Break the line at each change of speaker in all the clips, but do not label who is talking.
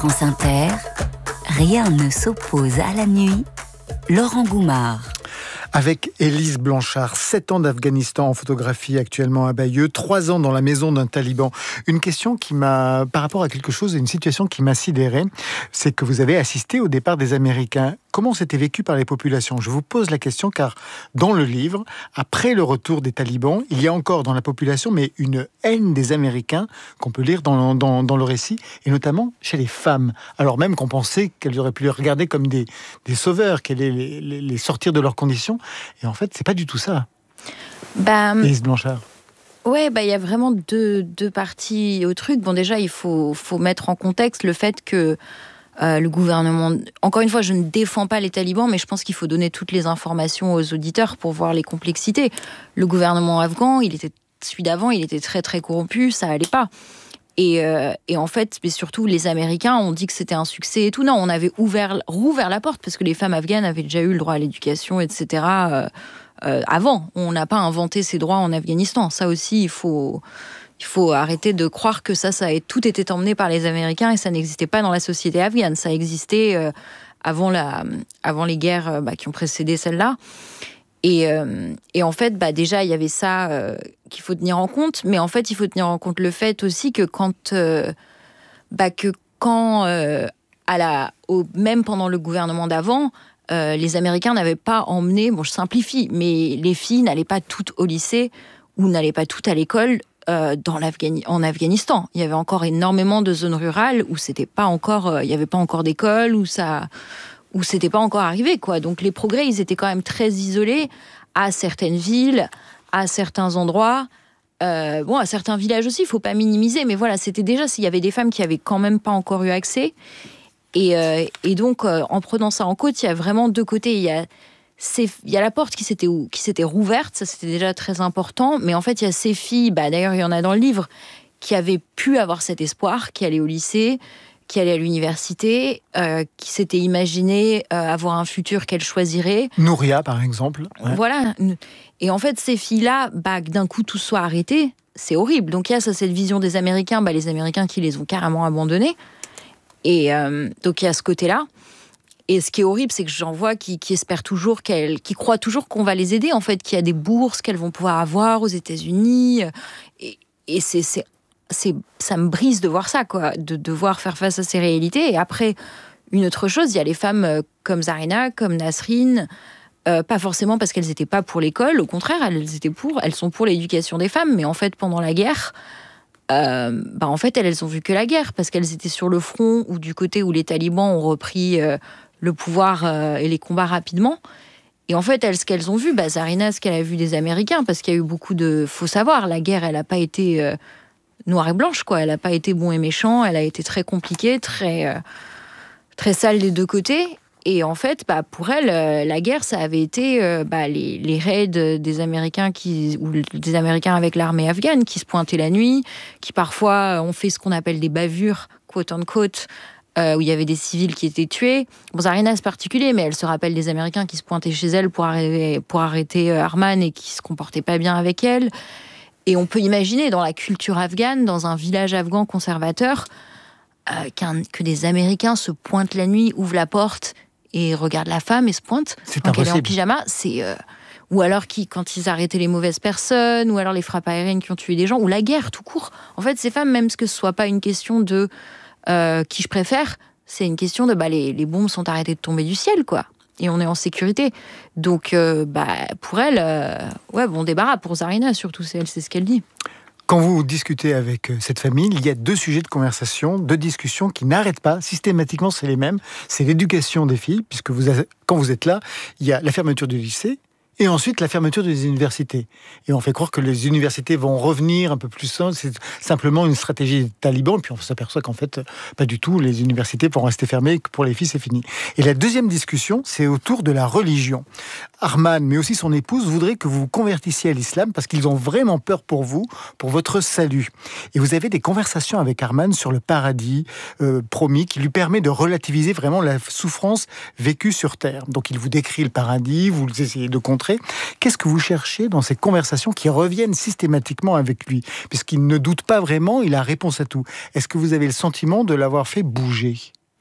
France Inter, rien ne s'oppose à la nuit. Laurent Goumard.
Avec Élise Blanchard, 7 ans d'Afghanistan en photographie actuellement à Bayeux, 3 ans dans la maison d'un taliban. Une question qui m'a, par rapport à quelque chose, une situation qui m'a sidéré, c'est que vous avez assisté au départ des Américains. Comment c'était vécu par les populations ? Je vous pose la question car dans le livre, après le retour des talibans, il y a encore dans la population mais une haine des Américains qu'on peut lire dans le récit, et notamment chez les femmes. Alors même qu'on pensait qu'elles auraient pu les regarder comme des sauveurs, qu'elles allaient les sortir de leurs conditions. Et en fait, c'est pas du tout ça. Élise Blanchard.
Ouais, il y a vraiment deux parties au truc. Bon, déjà, il faut mettre en contexte le fait que le gouvernement... Encore une fois, je ne défends pas les talibans, mais je pense qu'il faut donner toutes les informations aux auditeurs pour voir les complexités. Le gouvernement afghan, celui d'avant, il était très, très corrompu, ça allait pas. Et en fait, mais surtout, les Américains ont dit que c'était un succès et tout. Non, on avait rouvert la porte parce que les femmes afghanes avaient déjà eu le droit à l'éducation, etc. Avant. On n'a pas inventé ces droits en Afghanistan. Ça aussi, il faut arrêter de croire que ça a tout été emmené par les Américains et ça n'existait pas dans la société afghane. Ça existait avant les guerres qui ont précédé celle-là. Et en fait, déjà, il y avait ça qu'il faut tenir en compte. Mais en fait, il faut tenir en compte le fait aussi que même pendant le gouvernement d'avant, les Américains n'avaient pas emmené, bon, je simplifie, mais les filles n'allaient pas toutes au lycée ou n'allaient pas toutes à l'école en Afghanistan. Il y avait encore énormément de zones rurales où c'était pas encore, il n'y avait pas encore d'école, où c'était pas encore arrivé, quoi. Donc les progrès, ils étaient quand même très isolés à certaines villes, à certains endroits, à certains villages aussi, il faut pas minimiser, mais voilà, c'était déjà, s'il y avait des femmes qui avaient quand même pas encore eu accès. Et donc, en prenant ça en compte, il y a vraiment deux côtés. Il y a la porte qui s'était rouverte, ça c'était déjà très important, mais en fait, il y a ces filles, d'ailleurs, il y en a dans le livre, qui avaient pu avoir cet espoir, qui allaient au lycée, qui allaient à l'université, qui s'étaient imaginé avoir un futur qu'elles choisiraient.
Nouria, par exemple. Ouais.
Voilà. Et en fait, ces filles-là, que d'un coup tout soit arrêté, c'est horrible. Donc il y a cette vision des Américains, les Américains qui les ont carrément abandonnés. Et donc il y a ce côté-là. Et ce qui est horrible, c'est que j'en vois qui espèrent toujours, qui croient toujours qu'on va les aider, en fait, qu'il y a des bourses qu'elles vont pouvoir avoir aux États-Unis. Et ça me brise de voir ça, quoi, de devoir faire face à ces réalités. Et après, une autre chose, il y a les femmes comme Zarina, comme Nasrin, pas forcément parce qu'elles n'étaient pas pour l'école, au contraire, elles sont pour l'éducation des femmes, mais en fait, pendant la guerre, en fait, elles ont vu que la guerre, parce qu'elles étaient sur le front ou du côté où les talibans ont repris le pouvoir et les combats rapidement. Et en fait, ce qu'elles ont vu, Zarina, ce qu'elle a vu des Américains, parce qu'il y a eu beaucoup de... Faut savoir, la guerre, elle n'a pas été noire et blanche, quoi. Elle n'a pas été bon et méchant, elle a été très compliquée, très, très sale des deux côtés. Et en fait, pour elle, la guerre, ça avait été les raids des Américains ou des Américains avec l'armée afghane qui se pointaient la nuit, qui parfois ont fait ce qu'on appelle des bavures, quote unquote, où il y avait des civils qui étaient tués. Bon, Zarina, c'est particulier, mais elle se rappelle des Américains qui se pointaient chez elle pour arrêter Arman et qui se comportaient pas bien avec elle. Et on peut imaginer, dans la culture afghane, dans un village afghan conservateur, que des Américains se pointent la nuit, ouvrent la porte et regardent la femme et se pointent. Donc elle est en pyjama. Ou alors quand ils arrêtaient les mauvaises personnes, ou alors les frappes aériennes qui ont tué des gens, ou la guerre tout court. En fait, ces femmes, même que ce soit pas une question de qui je préfère, c'est une question de les bombes sont arrêtées de tomber du ciel, quoi. Et on est en sécurité. Donc, pour elle, bon débarras pour Zarina, surtout, c'est ce qu'elle dit.
Quand vous discutez avec cette famille, il y a 2 sujets de conversation, 2 discussions qui n'arrêtent pas. Systématiquement, c'est les mêmes. C'est l'éducation des filles, puisque quand vous êtes là, il y a la fermeture du lycée, et ensuite la fermeture des universités. Et on fait croire que les universités vont revenir un peu plus saines. C'est simplement une stratégie des talibans. Puis on s'aperçoit qu'en fait, pas du tout. Les universités vont rester fermées. Que pour les filles, c'est fini. Et la deuxième discussion, c'est autour de la religion. Arman, mais aussi son épouse, voudraient que vous vous convertissiez à l'islam parce qu'ils ont vraiment peur pour vous, pour votre salut. Et vous avez des conversations avec Arman sur le paradis promis qui lui permet de relativiser vraiment la souffrance vécue sur Terre. Donc il vous décrit le paradis, vous essayez de contrer rencontré. Qu'est-ce que vous cherchez dans ces conversations qui reviennent systématiquement avec lui? Puisqu'il ne doute pas vraiment, il a réponse à tout. Est-ce que vous avez le sentiment de l'avoir fait bouger?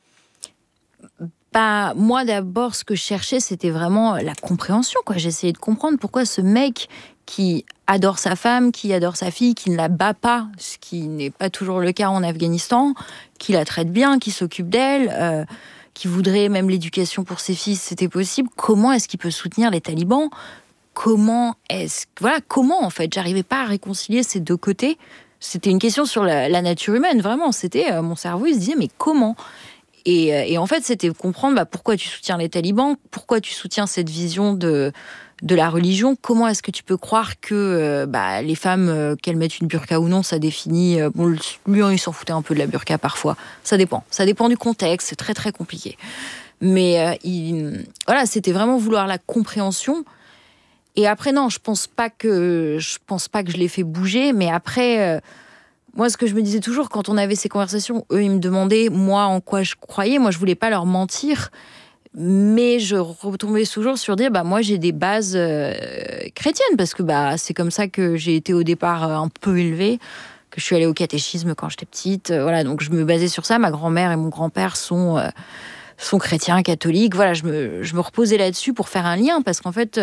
Moi, d'abord, ce que je cherchais, c'était vraiment la compréhension, quoi. J'essayais de comprendre pourquoi ce mec qui adore sa femme, qui adore sa fille, qui ne la bat pas, ce qui n'est pas toujours le cas en Afghanistan, qui la traite bien, qui s'occupe d'elle, qui voudrait même l'éducation pour ses fils, c'était possible. Comment est-ce qu'il peut soutenir les talibans? Comment en fait, j'arrivais pas à réconcilier ces deux côtés. C'était une question sur la nature humaine, vraiment. C'était mon cerveau, il se disait mais comment? Et en fait, c'était comprendre pourquoi tu soutiens les talibans, pourquoi tu soutiens cette vision de la religion. Comment est-ce que tu peux croire que les femmes, qu'elles mettent une burqa ou non, ça définit... lui, il s'en foutait un peu de la burqa parfois. Ça dépend du contexte, c'est très très compliqué. Mais c'était vraiment vouloir la compréhension. Et après, non, je pense pas que je l'ai fait bouger, mais après... Moi, ce que je me disais toujours, quand on avait ces conversations, eux, ils me demandaient, moi, en quoi je croyais. Moi, je voulais pas leur mentir. Mais je retombais toujours sur dire, moi, j'ai des bases chrétiennes. Parce que c'est comme ça que j'ai été au départ un peu élevée, que je suis allée au catéchisme quand j'étais petite. Donc, je me basais sur ça. Ma grand-mère et mon grand-père sont chrétiens, catholiques. Voilà, je me reposais là-dessus pour faire un lien. Parce qu'en fait...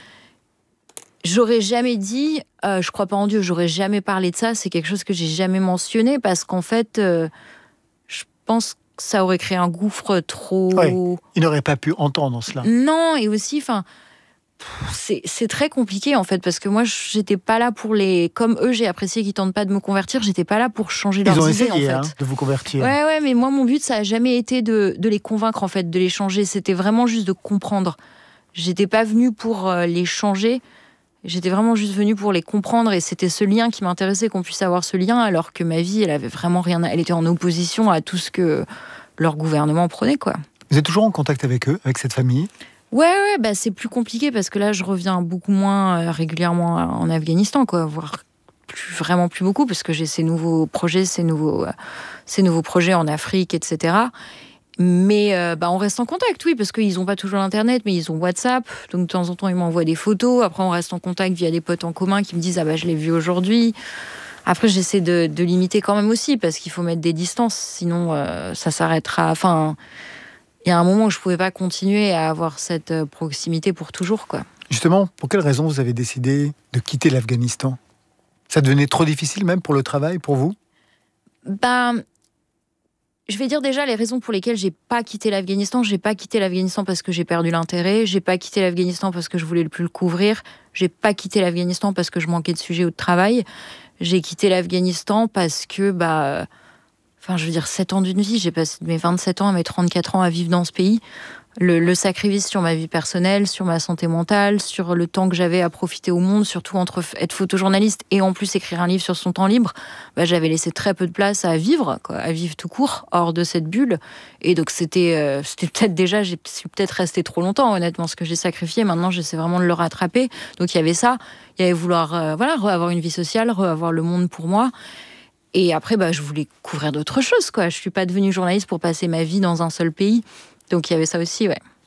j'aurais jamais dit, je crois pas en Dieu, j'aurais jamais parlé de ça, c'est quelque chose que j'ai jamais mentionné, parce qu'en fait, je pense que ça aurait créé un gouffre trop...
Oui, il n'aurait pas pu entendre cela.
Non, et aussi, c'est très compliqué, en fait, parce que moi, j'étais pas là pour les... Comme eux, j'ai apprécié qu'ils tentent pas de me convertir, j'étais pas là pour changer leurs idées, en fait.
Ils ont essayé de vous convertir.
Ouais, mais moi, mon but, ça a jamais été de les convaincre, en fait, de les changer. C'était vraiment juste de comprendre. J'étais pas venue pour les changer. J'étais vraiment juste venue pour les comprendre, et c'était ce lien qui m'intéressait, qu'on puisse avoir ce lien, alors que ma vie, elle avait vraiment rien. Elle était en opposition à tout ce que leur gouvernement prenait, quoi.
Vous êtes toujours en contact avec eux, avec cette famille?
Ouais, c'est plus compliqué parce que là, je reviens beaucoup moins régulièrement en Afghanistan, quoi, voire vraiment plus beaucoup, parce que j'ai ces nouveaux projets, ces nouveaux projets en Afrique, etc. Mais on reste en contact, oui, parce qu'ils n'ont pas toujours l'internet, mais ils ont WhatsApp, donc de temps en temps ils m'envoient des photos. Après on reste en contact via des potes en commun qui me disent je l'ai vu aujourd'hui. Après j'essaie de limiter quand même aussi, parce qu'il faut mettre des distances, sinon ça s'arrêtera. Enfin, il y a un moment où je ne pouvais pas continuer à avoir cette proximité pour toujours, quoi.
Justement, pour quelle raison vous avez décidé de quitter l'Afghanistan? Ça devenait trop difficile même pour le travail, pour vous?
Je vais dire déjà les raisons pour lesquelles j'ai pas quitté l'Afghanistan. J'ai pas quitté l'Afghanistan parce que j'ai perdu l'intérêt. J'ai pas quitté l'Afghanistan parce que je voulais plus le couvrir. J'ai pas quitté l'Afghanistan parce que je manquais de sujets ou de travail. J'ai quitté l'Afghanistan parce que, 7 ans d'une vie. J'ai passé de mes 27 ans à mes 34 ans à vivre dans ce pays. Le sacrifice sur ma vie personnelle, sur ma santé mentale, sur le temps que j'avais à profiter au monde, surtout entre être photojournaliste et en plus écrire un livre sur son temps libre, j'avais laissé très peu de place à vivre, quoi, à vivre tout court, hors de cette bulle. Et donc c'était peut-être déjà, j'ai peut-être resté trop longtemps, honnêtement, ce que j'ai sacrifié. Maintenant, j'essaie vraiment de le rattraper. Donc il y avait ça, il y avait vouloir avoir une vie sociale, avoir le monde pour moi. Et après, je voulais couvrir d'autres choses, quoi. Je suis pas devenue journaliste pour passer ma vie dans un seul pays. Donc il y avait ça aussi, ouais.